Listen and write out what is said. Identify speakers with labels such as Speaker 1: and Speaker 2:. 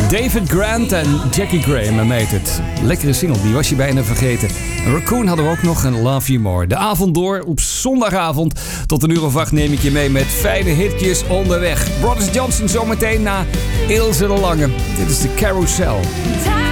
Speaker 1: David Grant en Jackie Graham en Made It. Lekkere single, die was je bijna vergeten. En Raccoon hadden we ook nog en Love You More. De avond door, op zondagavond. Tot 1:08 neem ik je mee met fijne hitjes onderweg. Brothers Johnson zometeen na Ilse de Lange. Dit is de Carousel.